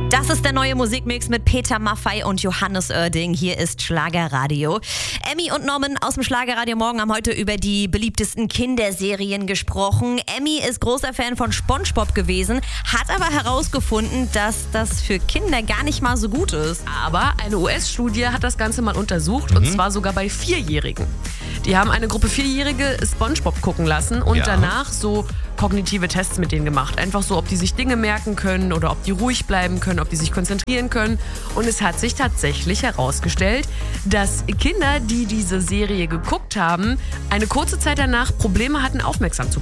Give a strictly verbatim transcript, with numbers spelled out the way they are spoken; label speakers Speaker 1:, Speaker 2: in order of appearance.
Speaker 1: Das ist der neue Musikmix mit Peter Maffay und Johannes Oerding. Hier ist Schlagerradio. Emmy und Norman aus dem Schlagerradio Morgen haben heute über die beliebtesten Kinderserien gesprochen. Emmy ist großer Fan von SpongeBob gewesen, hat aber herausgefunden, dass das für Kinder gar nicht mal so gut ist.
Speaker 2: Aber eine U S-Studie hat das Ganze mal untersucht, mhm. und zwar sogar bei Vierjährigen. Die haben eine Gruppe Vierjährige SpongeBob gucken lassen und ja. danach so kognitive Tests mit denen gemacht. Einfach so, ob die sich Dinge merken können oder ob die ruhig bleiben können, ob die sich konzentrieren können. Und es hat sich tatsächlich herausgestellt, dass Kinder, die diese Serie geguckt haben, eine kurze Zeit danach Probleme hatten, aufmerksam zu